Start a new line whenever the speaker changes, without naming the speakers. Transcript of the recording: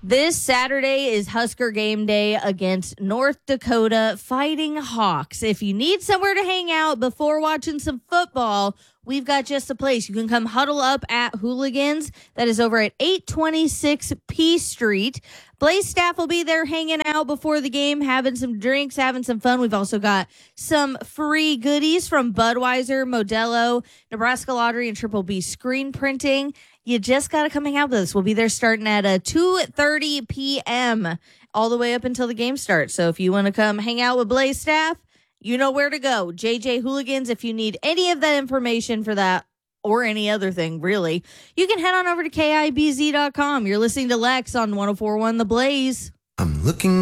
This Saturday is Husker game day against North Dakota Fighting Hawks. If you need somewhere to hang out before watching some football, we've got just a place. You can come huddle up at Hooligans. That is over at 826 P Street. Blaze staff will be there hanging out before the game, having some drinks, having some fun. We've also got some free goodies from Budweiser, Modelo, Nebraska Lottery, and Triple B Screen Printing. You just got to come hang out with us. We'll be there starting at 2:30 p.m. all the way up until the game starts. So if you want to come hang out with Blaze staff, you know where to go. JJ Hooligans, if you need any of that information for that or any other thing, really, you can head on over to KIBZ.com. You're listening to Lex on 104.1 The Blaze.
I'm looking